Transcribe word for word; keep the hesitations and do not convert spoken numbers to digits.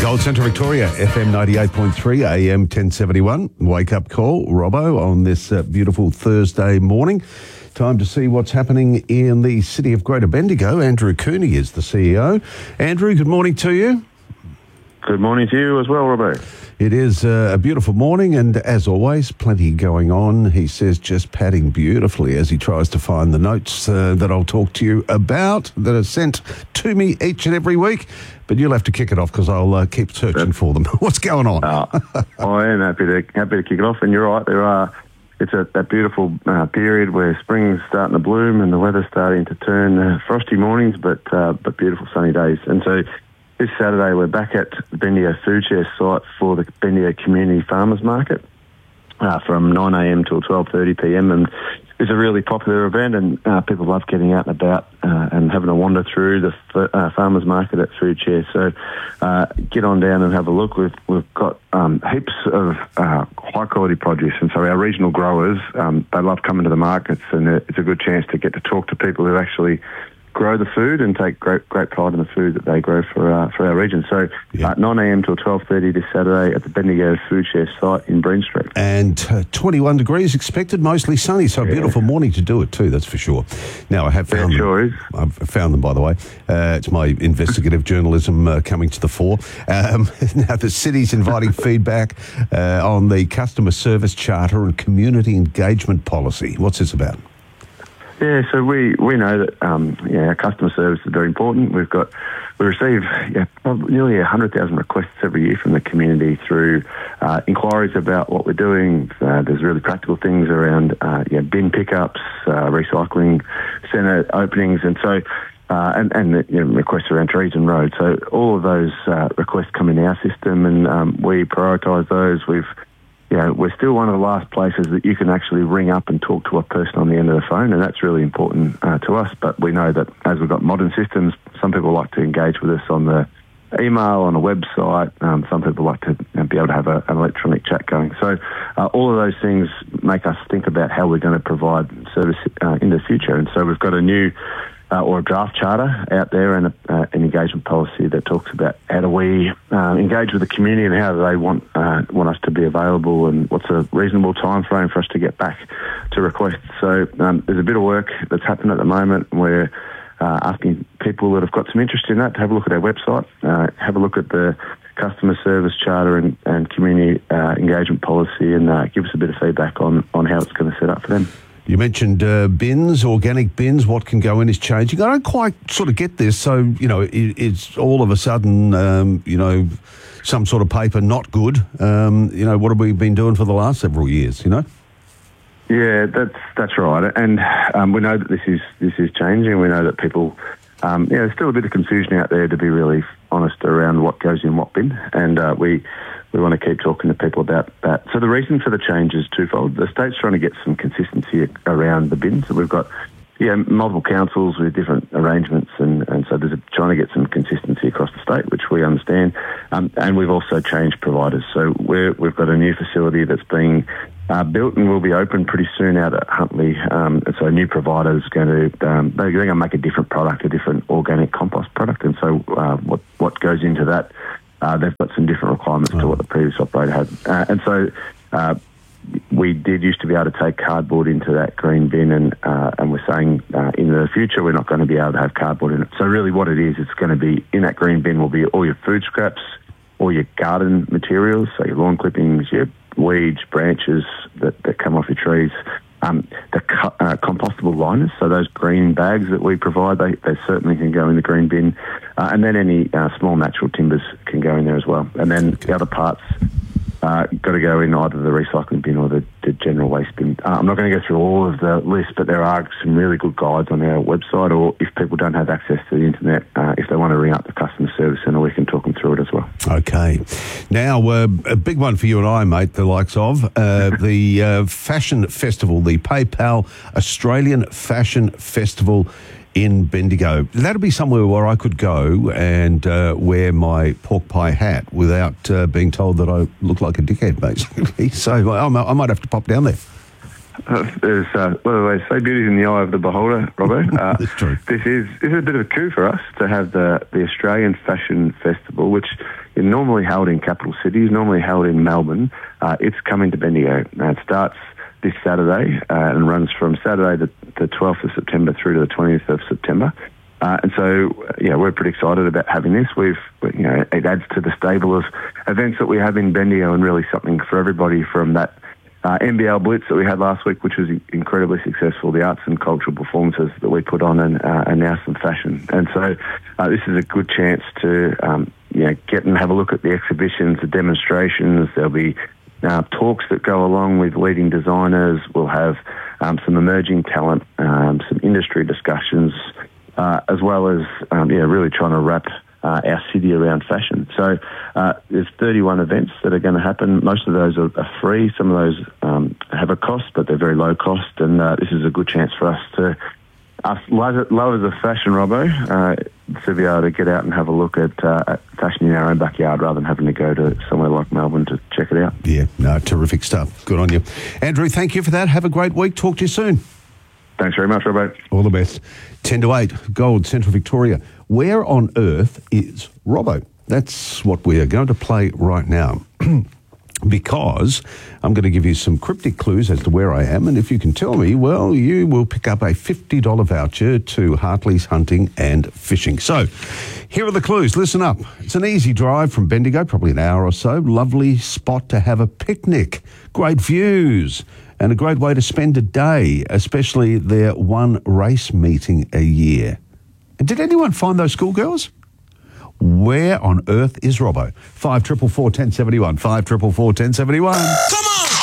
Gold Centre Victoria, F M ninety-eight point three, A M ten seventy-one. Wake up call, Robbo, on this uh, beautiful Thursday morning. Time to see what's happening in the city of Greater Bendigo. Andrew Cooney is the C E O. Andrew, good morning to you. Good morning to you as well, Robbo. It is uh, a beautiful morning, and as always, plenty going on. He says just padding beautifully as he tries to find the notes uh, that I'll talk to you about that are sent to me each and every week. But you'll have to kick it off because I'll uh, keep searching That's, for them. What's going on? uh, I am happy to happy to kick it off, and you're right. There are. It's a, that beautiful uh, period where spring's starting to bloom and the weather's starting to turn uh, frosty mornings, but uh, but beautiful sunny days. And so this Saturday we're back at the Bendigo Food Share site for the Bendigo Community Farmers Market uh, from nine a m till twelve thirty p m, and it's a really popular event, and uh, people love getting out and about uh, and having a wander through the f- uh, farmers market at Food Share. So uh, get on down and have a look. We've we've got um, heaps of uh, high quality produce, and so our regional growers um, they love coming to the markets, and it's a good chance to get to talk to people who actually grow the food and take great great pride in the food that they grow for uh, for our region. So yeah. uh, nine a m till twelve thirty this Saturday at the Bendigo Food Share site in Breen Street. And uh, twenty-one degrees expected, mostly sunny, so yeah. a beautiful morning to do it too, that's for sure. Now, I have found yeah, them. Sure is. I've found them, by the way. Uh, it's my investigative journalism uh, coming to the fore. Um, now, the city's inviting feedback uh, on the customer service charter and community engagement policy. What's this about? Yeah, so we, we know that um, yeah, our customer service is very important. We've got we receive yeah, nearly one hundred thousand requests every year from the community through uh, inquiries about what we're doing. Uh, there's really practical things around uh, yeah, bin pickups, uh, recycling centre openings, and so uh, and and you know, requests around trees and roads. So all of those uh, requests come in our system, and um, we prioritise those. We've You know, we're still one of the last places that you can actually ring up and talk to a person on the end of the phone, and that's really important uh, to us. But we know that as we've got modern systems, some people like to engage with us on the email, on a website. Um, some people like to you know, be able to have a, an electronic chat going. So uh, all of those things make us think about how we're going to provide service uh, in the future. And so we've got a new Uh, or a draft charter out there, and a, uh, an engagement policy that talks about how do we uh, engage with the community and how do they want uh, want us to be available, and what's a reasonable time frame for us to get back to requests. So um, there's a bit of work that's happening at the moment. We're uh, asking people that have got some interest in that to have a look at our website, uh, have a look at the customer service charter and, and community uh, engagement policy, and uh, give us a bit of feedback on, on how it's going to set up for them. You mentioned uh, bins, organic bins, what can go in is changing. I don't quite sort of get this. So, you know, it, it's all of a sudden, um, you know, some sort of paper not good. Um, you know, what have we been doing for the last several years, you know? Yeah, that's that's right. And um, we know that this is this is changing. We know that people, um, yeah, there's still a bit of confusion out there, to be really honest, around what goes in what bin. And uh, we... We want to keep talking to people about that. So the reason for the change is twofold. The state's trying to get some consistency around the bins. So we've got yeah, multiple councils with different arrangements, and, and so there's a, trying to get some consistency across the state, which we understand. Um, and we've also changed providers. So we're, we've got a new facility that's being uh, built and will be open pretty soon out at Huntley. Um, and so a new provider is going to, um, they're going to make a different product, a different organic compost product. And so uh, what, what goes into that, Uh, they've got some different requirements oh. to what the previous operator had. Uh, and so uh, we did used to be able to take cardboard into that green bin, and uh, and we're saying uh, in the future we're not going to be able to have cardboard in it. So really what it is, it's going to be, in that green bin will be all your food scraps, all your garden materials, so your lawn clippings, your weeds, branches that, that come off your trees, um, the co- uh, compostable liners, so those green bags that we provide, they, they certainly can go in the green bin. Uh, and then any uh, small natural timbers can go in there as well. And then the other parts uh, got to go in either the recycling bin or the, the general waste bin. Uh, I'm not going to go through all of the list, but there are some really good guides on our website, or if people don't have access to the internet, uh, if they want to ring up the customer service centre, we can talk them through it as well. Okay. Now, uh, a big one for you and I, mate, the likes of uh, the uh, Fashion Festival, the PayPal Australian Fashion Festival in Bendigo. That'll be somewhere where I could go and uh, wear my pork pie hat without uh, being told that I look like a dickhead, basically. So I, I might have to pop down there. Uh, there's, uh, well, they say beauty's in the eye of the beholder, Robbo. Uh, That's true. This is, this is a bit of a coup for us to have the, the Australian Fashion Festival, which normally held in capital cities, normally held in Melbourne. Uh, it's coming to Bendigo. Now, it starts this Saturday uh, and runs from Saturday the, the twelfth of September through to the twentieth of September. Uh, and so, yeah, we're pretty excited about having this. We've, you know, it adds to the stable of events that we have in Bendigo, and really something for everybody, from that uh, N B L Blitz that we had last week, which was incredibly successful, the arts and cultural performances that we put on, and, uh, and now some fashion. And so uh, this is a good chance to, um, you know, get and have a look at the exhibitions, the demonstrations. There'll be uh, talks that go along with leading designers. We'll have um, some emerging talent, um, some industry discussions, Uh, as well as, um, yeah, really trying to wrap uh, our city around fashion. So uh, there's thirty-one events that are going to happen. Most of those are, are free. Some of those um, have a cost, but they're very low cost. And uh, this is a good chance for us to, us lovers of fashion, Robbo, uh, to be able to get out and have a look at, uh, at fashion in our own backyard, rather than having to go to somewhere like Melbourne to check it out. Yeah, no, terrific stuff. Good on you. Andrew, thank you for that. Have a great week. Talk to you soon. Thanks very much, Robbo. All the best. ten to eight, Gold, Central Victoria. Where on earth is Robbo? That's what we are going to play right now. Because I'm going to give you some cryptic clues as to where I am, and if you can tell me, well, you will pick up a fifty dollars voucher to Hartley's Hunting and Fishing. So, here are the clues. Listen up. It's an easy drive from Bendigo, probably an hour or so. Lovely spot to have a picnic. Great views. And a great way to spend a day, especially their one race meeting a year. And did anyone find those schoolgirls? Where on earth is Robbo? Five triple four ten seventy one. Five triple four ten seventy one. Come on!